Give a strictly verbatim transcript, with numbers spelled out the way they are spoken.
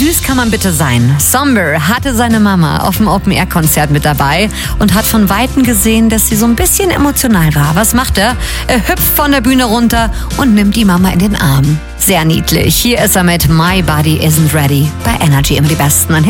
süß kann man bitte sein? Somber hatte seine Mama auf dem Open-Air-Konzert mit dabei und hat von Weitem gesehen, dass sie so ein bisschen emotional war. Was macht er? Er hüpft von der Bühne runter und nimmt die Mama in den Arm. Sehr niedlich. Hier ist er mit My Body Isn't Ready bei Energy, immer die Besten.